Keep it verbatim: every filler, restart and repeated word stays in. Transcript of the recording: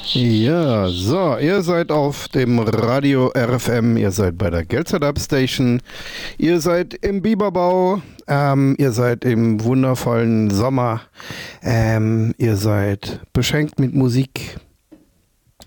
Ja, so, ihr seid auf dem Radio R F M, ihr seid bei der Geldzeit Station, ihr seid im Bieberbau, ähm, ihr seid im wundervollen Sommer, ähm, ihr seid beschenkt mit Musik